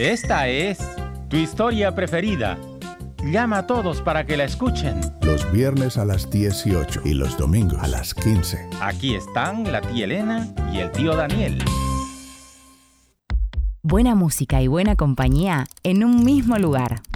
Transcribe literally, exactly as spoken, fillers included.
Esta es tu historia preferida. Llama a todos para que la escuchen. Los viernes a las dieciocho y los domingos a las quince. Aquí están la tía Elena y el tío Daniel. Buena música y buena compañía en un mismo lugar.